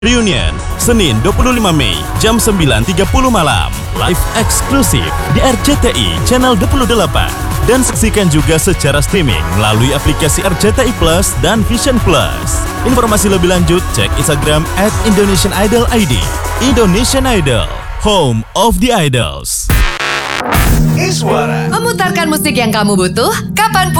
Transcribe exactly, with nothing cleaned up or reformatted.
Reunion, Senin dua puluh lima Mei, jam sembilan tiga puluh malam. Live eksklusif di R C T I Channel dua puluh delapan. Dan saksikan juga secara streaming melalui aplikasi R C T I Plus dan Vision Plus. Informasi lebih lanjut, cek Instagram at Indonesian Idol I D. Indonesian Idol, home of the idols. Iswara Memutarkan musik yang kamu butuh, kapanpun